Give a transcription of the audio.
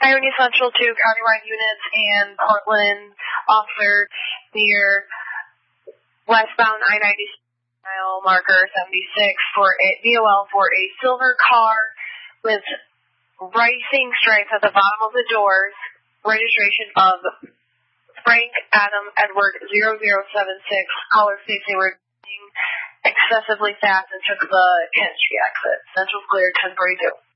Irony Central 2 countywide units and Portland officer near westbound I-90 mile marker 76 for a DOL for a silver car with racing stripes at the bottom of the doors, registration of Frank Adam Edward 0076. Caller states they were going excessively fast and took the Kent Street exit. Central clear 1042.